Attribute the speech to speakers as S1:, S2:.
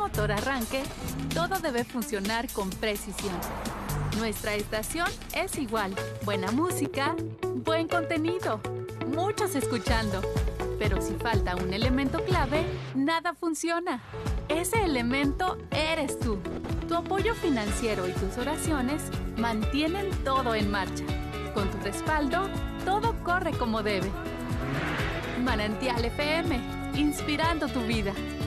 S1: motor arranque, todo debe funcionar con precisión. Nuestra estación es igual. Buena música, buen contenido, muchos escuchando. Pero si falta un elemento clave, nada funciona. Ese elemento eres tú. Tu apoyo financiero y tus oraciones mantienen todo en marcha. Con tu respaldo, todo corre como debe. Manantial FM, inspirando tu vida.